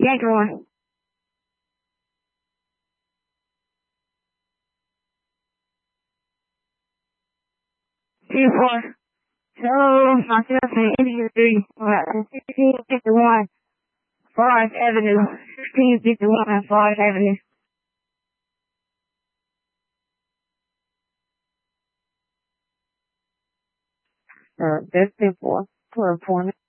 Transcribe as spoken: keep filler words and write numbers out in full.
Yankee one. Two four. Hello, myself and Indian three. sixteen fifty-one Forest Avenue. sixteen fifty-one Forest Avenue. Uh, that's ten four. For appointment.